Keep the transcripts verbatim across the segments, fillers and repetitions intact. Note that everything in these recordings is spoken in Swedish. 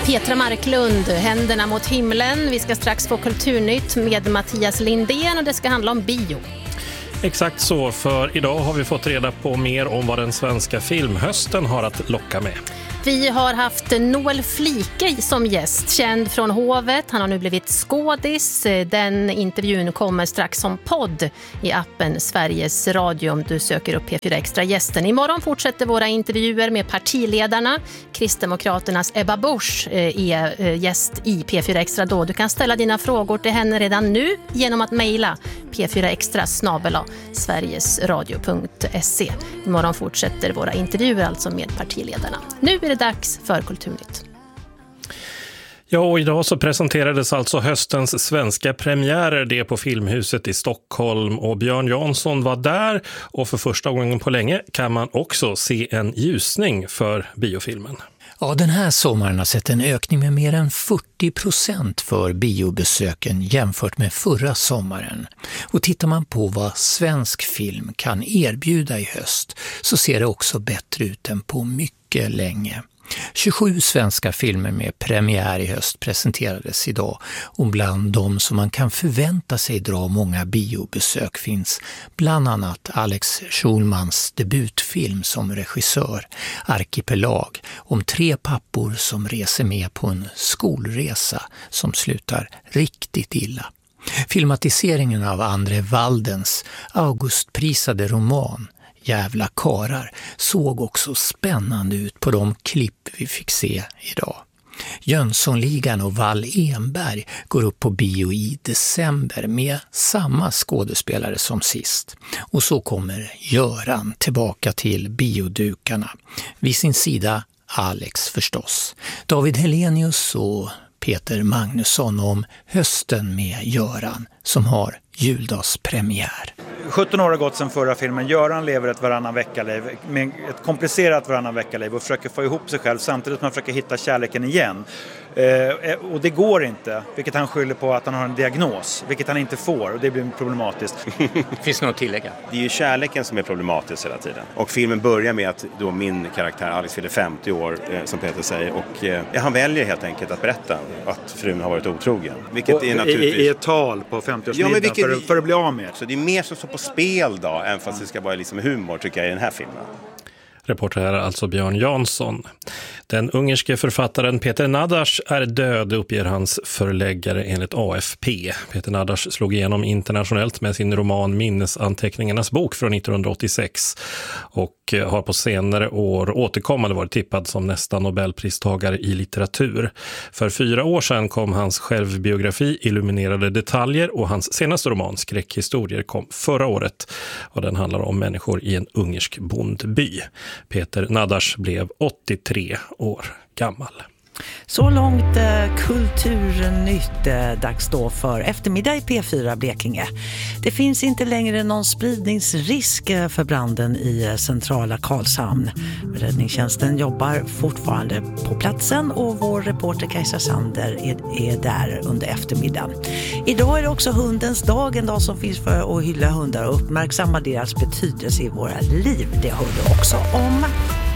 Petra Marklund, händerna mot himlen. Vi ska strax få Kulturnytt med Mattias Lindén och det ska handla om bio. Exakt så, för idag har vi fått reda på mer om vad den svenska filmhösten har att locka med. Vi har haft Noel Flike som gäst, känd från Hovet. Han har nu blivit skådis. Den intervjun kommer strax som podd i appen Sveriges Radio om du söker upp P fyra Extra gästen. Imorgon fortsätter våra intervjuer med partiledarna. Kristdemokraternas Ebba Busch är gäst i P fyra Extra då. Du kan ställa dina frågor till henne redan nu genom att mejla p fyra extra snabel-a sverigesradio punkt se. Imorgon fortsätter våra intervjuer alltså med partiledarna. Nu är det dags för Kulturnytt. Ja, och idag så presenterades alltså höstens svenska premiärer, det på Filmhuset i Stockholm, och Björn Jansson var där, och för första gången på länge kan man också se en ljusning för biofilmen. Ja, den här sommaren har sett en ökning med mer än fyrtio procent för biobesöken jämfört med förra sommaren. Och tittar man på vad svensk film kan erbjuda i höst så ser det också bättre ut än på mycket länge. tjugosju svenska filmer med premiär i höst presenterades idag, och bland dem som man kan förvänta sig dra många biobesök finns bland annat Alex Schulmans debutfilm som regissör, Arkipelag, om tre pappor som reser med på en skolresa som slutar riktigt illa. Filmatiseringen av André Waldens Augustprisade roman Jävla karar såg också spännande ut på de klipp vi fick se idag. Jönssonligan och Wall Enberg går upp på bio i december med samma skådespelare som sist. Och så kommer Göran tillbaka till biodukarna. Vid sin sida Alex förstås. David Helenius och Peter Magnusson om hösten med Göran som har juldagspremiär. sjutton år har gått sedan förra filmen. Göran lever ett varannan vecka-liv, med ett komplicerat varannan vecka-liv, och försöker få ihop sig själv samtidigt som han försöker hitta kärleken igen. Eh, och det går inte, vilket han skyller på att han har en diagnos, vilket han inte får, och det blir problematiskt. Finns det något att tillägga? Det är ju kärleken som är problematisk hela tiden. Och filmen börjar med att då min karaktär Alex fyller femtio år, eh, som Peter säger, och eh, han väljer helt enkelt att berätta att frun har varit otrogen. Vilket är naturligtvis... I, I ett tal på femtioårsmiddagen, ja, vilket... för, för att bli av med. Så det är mer som så på spel då, även fast det ska vara liksom humor tycker jag i den här filmen. Reporter är alltså Björn Jansson. Den ungerske författaren Peter Nadaš är död, uppger hans förläggare enligt A F P. Peter Nadaš slog igenom internationellt med sin roman Minnesanteckningarnas bok från nittonhundraåttiosex och har på senare år återkommande varit tippad som nästa Nobelpristagare i litteratur. För fyra år sedan kom hans självbiografi Illuminerade detaljer, och hans senaste roman Skräckhistorier kom förra året, och den handlar om människor i en ungersk bondby. Peter Nadaš blev åttiotre år gammal. Så långt eh, Kulturnytt, eh, dags då för eftermiddag i P fyra Blekinge. Det finns inte längre någon spridningsrisk eh, för branden i eh, centrala Karlshamn. Räddningstjänsten jobbar fortfarande på platsen, och vår reporter Kajsa Sander är, är där under eftermiddagen. Idag är det också hundens dag, en dag som finns för att hylla hundar och uppmärksamma deras betydelse i våra liv. Det hör du också om.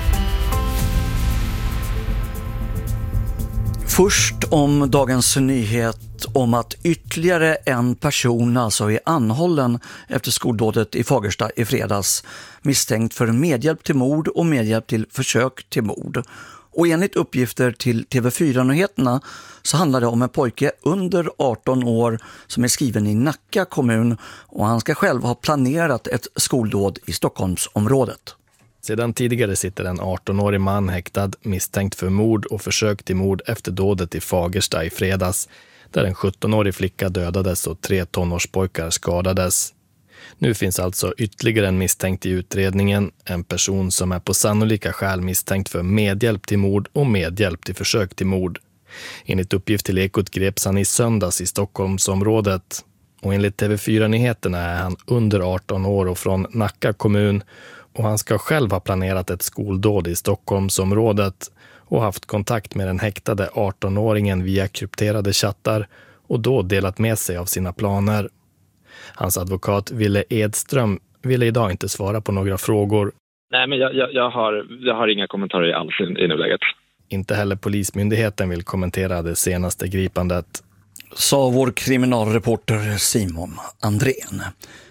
Först om dagens nyhet om att ytterligare en person alltså är anhållen efter skoldådet i Fagersta i fredags, misstänkt för medhjälp till mord och medhjälp till försök till mord. Och enligt uppgifter till T V fyra-nyheterna så handlar det om en pojke under arton år som är skriven i Nacka kommun, och han ska själv ha planerat ett skoldåd i Stockholmsområdet. Sedan tidigare sitter en arton-årig man häktad misstänkt för mord och försök till mord efter dådet i Fagersta i fredags, där en sjutton-årig flicka dödades och tre tonårspojkar skadades. Nu finns alltså ytterligare en misstänkt i utredningen, en person som är på sannolika skäl misstänkt för medhjälp till mord och medhjälp till försök till mord. Enligt uppgift till Ekot greps han i söndags i Stockholmsområdet, och enligt T V fyra-nyheterna är han under arton år och från Nacka kommun, och han ska själv ha planerat ett skoldåd i Stockholmsområdet och haft kontakt med den häktade arton-åringen via krypterade chattar och då delat med sig av sina planer. Hans advokat Ville Edström ville idag inte svara på några frågor. Nej, men jag, jag, jag, har, jag har inga kommentarer alls i, i nuläget. Inte heller Polismyndigheten vill kommentera det senaste gripandet. Sa vår kriminalreporter Simon Andrén.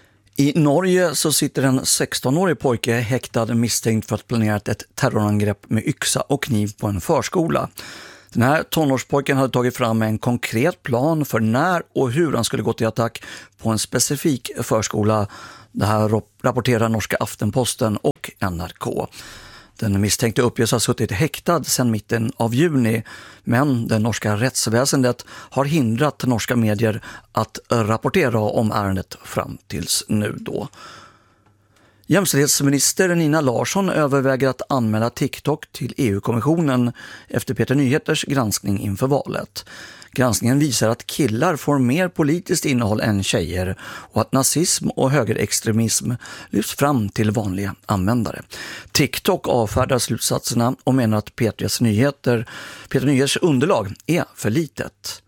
I Norge så sitter en sexton-årig pojke häktad misstänkt för att planera ett terrorangrepp med yxa och kniv på en förskola. Den här tonårspojken hade tagit fram en konkret plan för när och hur han skulle gå till attack på en specifik förskola. Det här rapporterar norska Aftenposten och N R K. Den misstänkte uppges ha suttit häktad sedan mitten av juni, men det norska rättsväsendet har hindrat norska medier att rapportera om ärendet fram tills nu då. Jämställdhetsminister Nina Larsson överväger att anmäla TikTok till E U-kommissionen efter Peter Nyheters granskning inför valet. Granskningen visar att killar får mer politiskt innehåll än tjejer och att nazism och högerextremism lyfts fram till vanliga användare. TikTok avfärdar slutsatserna och menar att Peters Nyheter, Peter Nyheters underlag är för litet.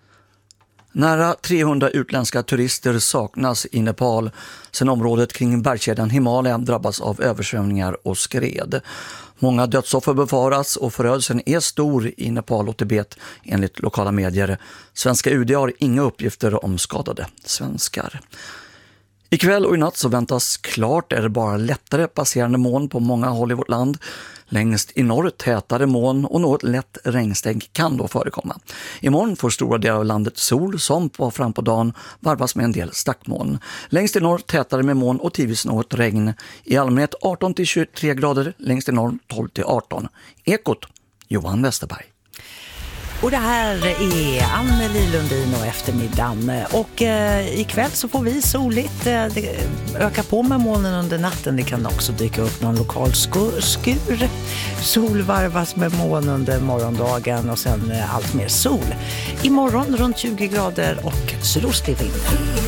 Nära trehundra utländska turister saknas i Nepal sedan området kring bergskedjan Himalaya drabbas av översvämningar och skred. Många dödsoffer befaras och förödelsen är stor i Nepal och Tibet enligt lokala medier. Svenska U D har inga uppgifter om skadade svenskar. Ikväll och i natt så väntas klart är det bara lättare passerande moln på många håll i vårt land. Längst i norr tätare moln och något lätt regnstänk kan då förekomma. Imorgon får stora delar av landet sol som på fram på dagen varvas med en del stackmoln. Längst i norr tätare med moln och tidvis något regn. I allmänhet arton till tjugotre grader, längst i norr tolv till arton. Ekot, Johan Westerberg. Och det här är Anneli Lundin och eftermiddagen. Och eh, ikväll så får vi soligt. Eh, det ökar på med molnen under natten. Det kan också dyka upp någon lokal skur. skur. Sol varvas med moln under morgondagen och sen eh, allt mer sol. Imorgon runt tjugo grader och sydostlig vind.